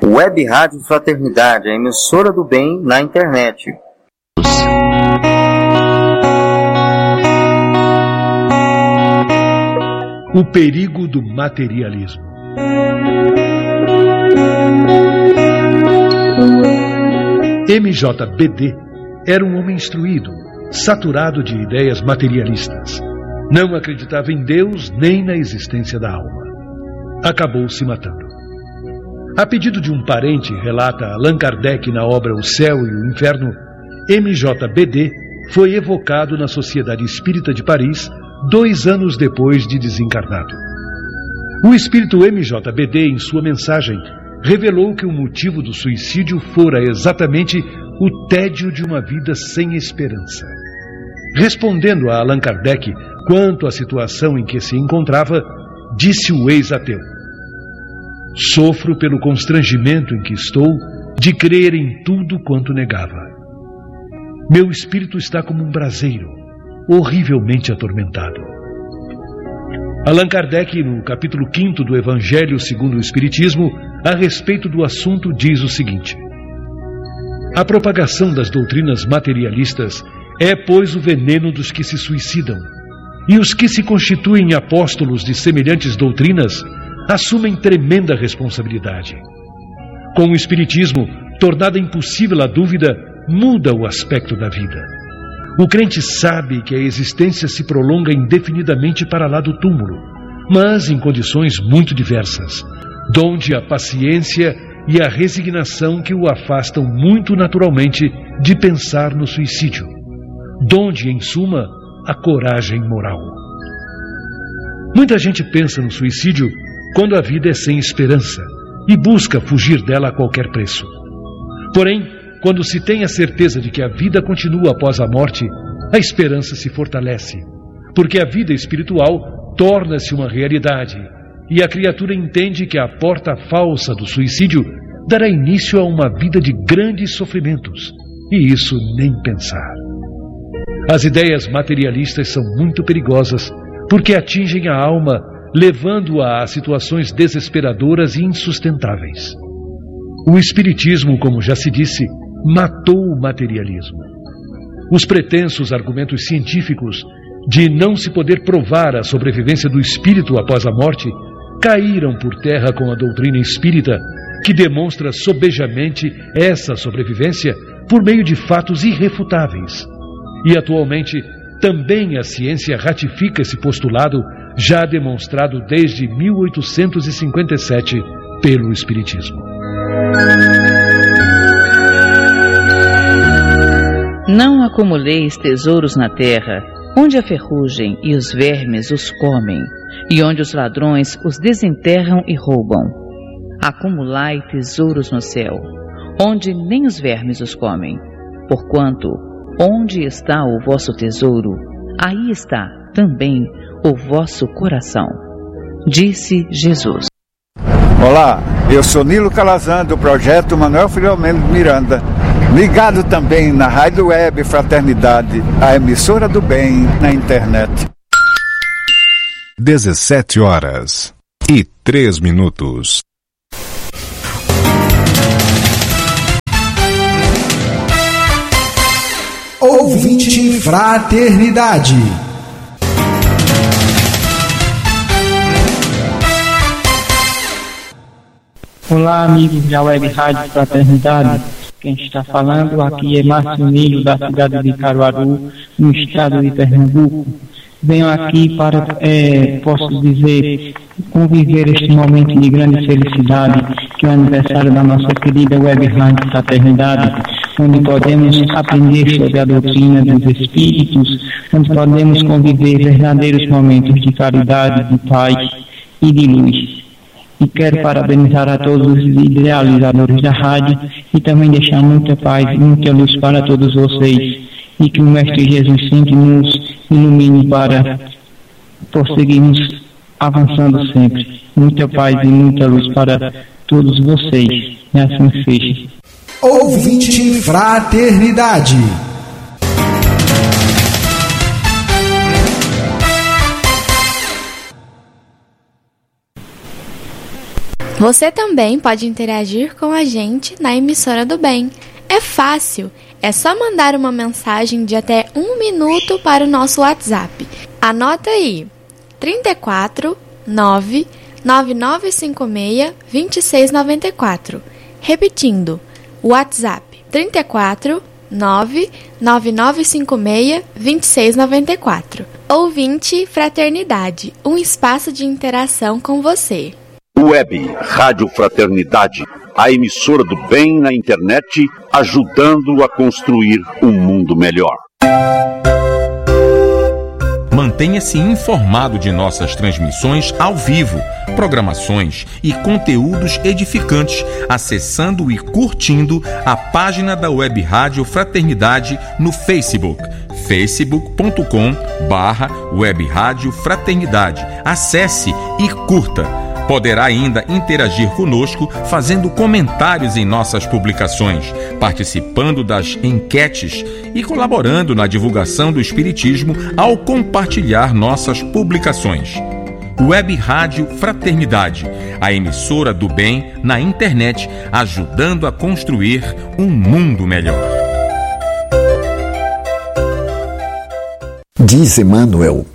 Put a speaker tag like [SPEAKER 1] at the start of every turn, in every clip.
[SPEAKER 1] Web Rádio Fraternidade, a emissora do bem na internet.
[SPEAKER 2] O perigo do materialismo. MJBD era um homem instruído, saturado de ideias materialistas. Não acreditava em Deus nem na existência da alma. Acabou se matando. A pedido de um parente, relata Allan Kardec na obra O Céu e o Inferno, MJBD foi evocado na Sociedade Espírita de Paris 2 anos depois de desencarnado. O espírito MJBD, em sua mensagem, revelou que o motivo do suicídio fora exatamente o tédio de uma vida sem esperança. Respondendo a Allan Kardec quanto à situação em que se encontrava, disse o ex-ateu: sofro pelo constrangimento em que estou de crer em tudo quanto negava. Meu espírito está como um braseiro, horrivelmente atormentado. Allan Kardec, no capítulo 5 do Evangelho segundo o Espiritismo, a respeito do assunto, diz o seguinte: a propagação das doutrinas materialistas é, pois, o veneno dos que se suicidam, e os que se constituem apóstolos de semelhantes doutrinas assumem tremenda responsabilidade. Com o Espiritismo, tornada impossível a dúvida, muda o aspecto da vida. O crente sabe que a existência se prolonga indefinidamente para lá do túmulo, mas em condições muito diversas, donde a paciência e a resignação que o afastam muito naturalmente de pensar no suicídio, donde, em suma, a coragem moral. Muita gente pensa no suicídio quando a vida é sem esperança e busca fugir dela a qualquer preço. Porém, quando se tem a certeza de que a vida continua após a morte, a esperança se fortalece, porque a vida espiritual torna-se uma realidade e a criatura entende que a porta falsa do suicídio dará início a uma vida de grandes sofrimentos, e isso nem pensar. As ideias materialistas são muito perigosas porque atingem a alma, levando-a a situações desesperadoras e insustentáveis. O Espiritismo, como já se disse, matou o materialismo. Os pretensos argumentos científicos de não se poder provar a sobrevivência do espírito após a morte caíram por terra com a doutrina espírita, que demonstra sobejamente essa sobrevivência por meio de fatos irrefutáveis. E atualmente também a ciência ratifica esse postulado, já demonstrado desde 1857 pelo Espiritismo.
[SPEAKER 3] Não acumuleis tesouros na terra, onde a ferrugem e os vermes os comem, e onde os ladrões os desenterram e roubam. Acumulai tesouros no céu, onde nem os vermes os comem, porquanto, onde está o vosso tesouro, aí está também o vosso coração. Disse Jesus.
[SPEAKER 4] Olá, eu sou Nilo Calazan, do projeto Manuel Filomeno Miranda, ligado também na Rádio Web Fraternidade, a emissora do bem na internet.
[SPEAKER 5] 17h03.
[SPEAKER 6] Ouvinte Fraternidade.
[SPEAKER 7] Olá, amigos da Web Rádio Fraternidade. Quem está falando aqui é Márcio Nilo, da cidade de Caruaru, no estado de Pernambuco. Venho aqui para, posso dizer, conviver este momento de grande felicidade, que é o aniversário da nossa querida Web Rádio Fraternidade, onde podemos aprender sobre a doutrina dos Espíritos, onde podemos conviver verdadeiros momentos de caridade, de paz e de luz. E quero parabenizar a todos os idealizadores da rádio e também deixar muita paz e muita luz para todos vocês. E que o Mestre Jesus sempre nos ilumine para prosseguirmos avançando sempre. Muita paz e muita luz para todos vocês. E assim seja.
[SPEAKER 6] Ouvinte Fraternidade.
[SPEAKER 5] Você também pode interagir com a gente na Emissora do Bem. É fácil, é só mandar uma mensagem de até 1 minuto para o nosso WhatsApp. Anota aí, 34 9 9956 2694. Repetindo, WhatsApp 34 9 9956 2694. Ouvinte Fraternidade, um espaço de interação com você.
[SPEAKER 8] Web Rádio Fraternidade, a emissora do bem na internet, ajudando a construir um mundo melhor.
[SPEAKER 9] Mantenha-se informado de nossas transmissões ao vivo, programações e conteúdos edificantes, acessando e curtindo a página da Web Rádio Fraternidade no Facebook, facebook.com/Web Rádio Fraternidade. Acesse e curta. Poderá ainda interagir conosco fazendo comentários em nossas publicações, participando das enquetes e colaborando na divulgação do Espiritismo ao compartilhar nossas publicações. Web Rádio Fraternidade, a emissora do bem na internet, ajudando a construir um mundo melhor.
[SPEAKER 10] Diz Emmanuel,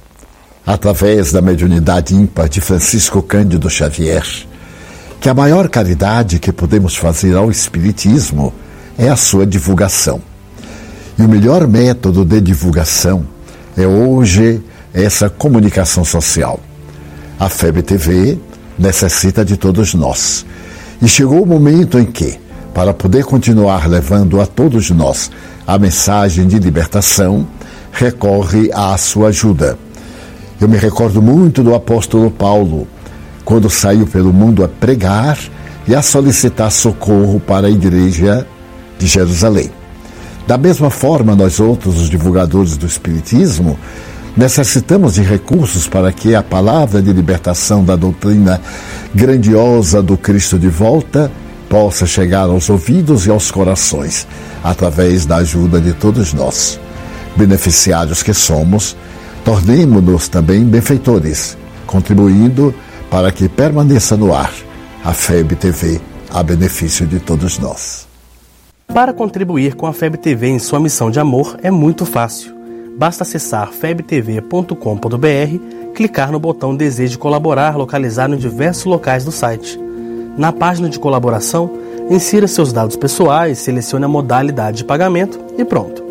[SPEAKER 10] através da mediunidade ímpar de Francisco Cândido Xavier, que a maior caridade que podemos fazer ao Espiritismo é a sua divulgação. E o melhor método de divulgação é hoje essa comunicação social. A FEB TV necessita de todos nós. E chegou o momento em que, para poder continuar levando a todos nós a mensagem de libertação, recorre à sua ajuda. Eu me recordo muito do apóstolo Paulo, quando saiu pelo mundo a pregar e a solicitar socorro para a igreja de Jerusalém. Da mesma forma, nós outros, os divulgadores do Espiritismo, necessitamos de recursos para que a palavra de libertação da doutrina grandiosa do Cristo de volta possa chegar aos ouvidos e aos corações, através da ajuda de todos nós. Beneficiários que somos, tornemo-nos também benfeitores, contribuindo para que permaneça no ar a FEB TV, a benefício de todos nós.
[SPEAKER 11] Para contribuir com a FEB TV em sua missão de amor é muito fácil. Basta acessar febtv.com.br, clicar no botão Deseje colaborar, localizado em diversos locais do site. Na página de colaboração, insira seus dados pessoais, selecione a modalidade de pagamento e pronto.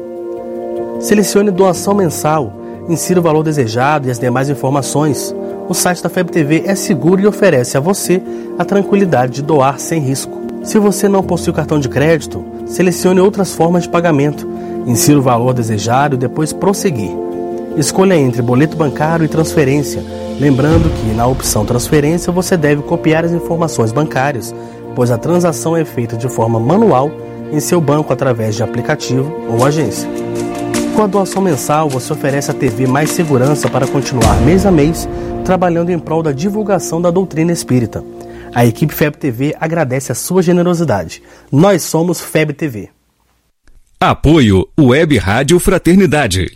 [SPEAKER 11] Selecione doação mensal, insira o valor desejado e as demais informações. O site da FEB TV é seguro e oferece a você a tranquilidade de doar sem risco. Se você não possui cartão de crédito, selecione outras formas de pagamento. Insira o valor desejado e depois prosseguir. Escolha entre boleto bancário e transferência, lembrando que na opção transferência você deve copiar as informações bancárias, pois a transação é feita de forma manual em seu banco através de aplicativo ou agência. Com a doação mensal, você oferece à TV mais segurança para continuar mês a mês trabalhando em prol da divulgação da doutrina espírita. A equipe FEB TV agradece a sua generosidade. Nós somos FEB TV.
[SPEAKER 12] Apoio Web Rádio Fraternidade.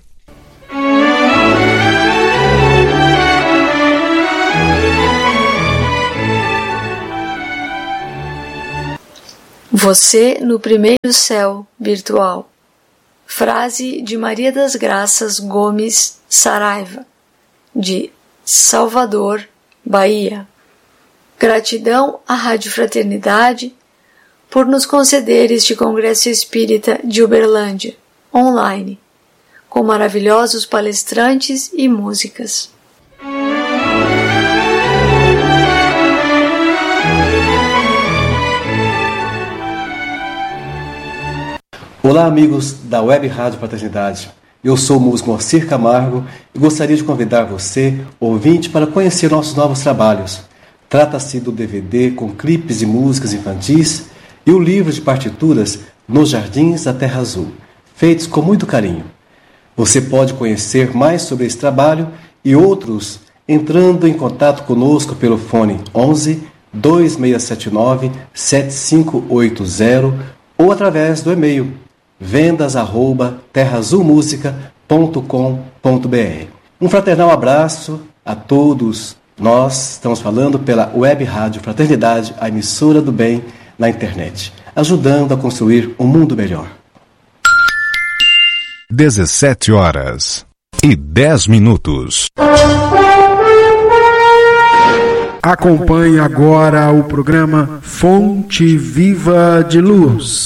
[SPEAKER 13] Você no primeiro céu virtual. Frase de Maria das Graças Gomes Saraiva, de Salvador, Bahia. Gratidão à Rádio Fraternidade por nos conceder este Congresso Espírita de Uberlândia, online, com maravilhosos palestrantes e músicas.
[SPEAKER 14] Olá, amigos da Web Rádio Fraternidade. Eu sou o músico Moacir Camargo e gostaria de convidar você, ouvinte, para conhecer nossos novos trabalhos. Trata-se do DVD com clipes e músicas infantis e o livro de partituras Nos Jardins da Terra Azul, feitos com muito carinho. Você pode conhecer mais sobre esse trabalho e outros entrando em contato conosco pelo fone 11 2679 7580 ou através do e-mail vendas@terraazulmusica.com.br. Um fraternal abraço a todos Nós estamos falando pela Web Rádio Fraternidade, a emissora do bem na internet, ajudando a construir um mundo melhor.
[SPEAKER 15] 17h10.
[SPEAKER 6] Acompanhe agora o programa Fonte Viva de Luz.